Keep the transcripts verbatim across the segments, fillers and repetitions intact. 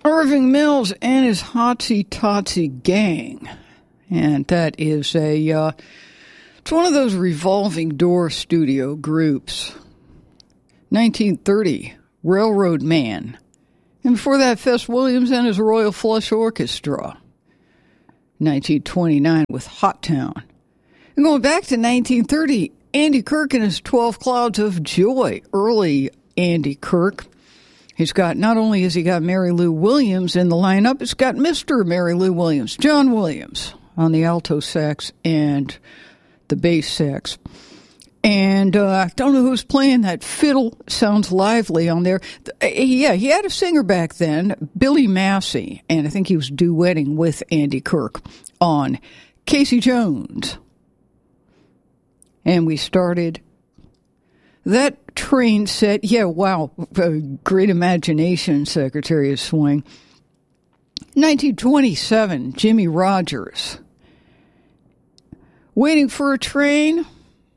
Irving Mills and his Hotsy Totsy Gang. And that is a, uh, it's one of those revolving door studio groups. nineteen thirty, Railroad Man. And before that, Fess Williams and his Royal Flush Orchestra. nineteen twenty-nine with Hot Town. And going back to nineteen thirty, Andy Kirk and his twelve Clouds of Joy. Early Andy Kirk. He's got, not only has he got Mary Lou Williams in the lineup, it's got Mister Mary Lou Williams, John Williams, on the alto sax and the bass sax. And uh, I don't know who's playing that fiddle. Sounds lively on there. Yeah, he had a singer back then, Billy Massey, and I think he was duetting with Andy Kirk on Casey Jones. And we started that train set. Yeah, wow, great imagination, Secretary of Swing. nineteen twenty-seven, Jimmy Rogers. Waiting for a Train.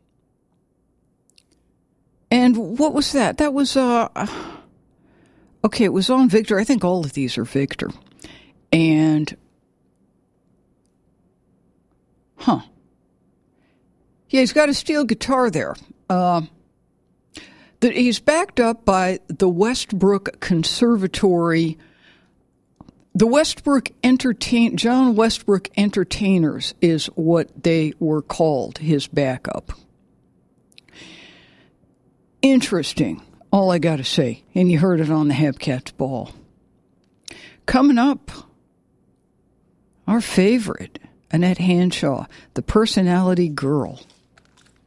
And what was that? That was, uh, okay, it was on Victor. I think all of these are Victor. And, huh. Yeah, he's got a steel guitar there. Uh, that he's backed up by the Westbrook Conservatory, the Westbrook Entertain, John Westbrook Entertainers is what they were called, his backup. Interesting, all I got to say. And you heard it on the Hepcats Ball. Coming up, our favorite, Annette Hanshaw, the Personality Girl.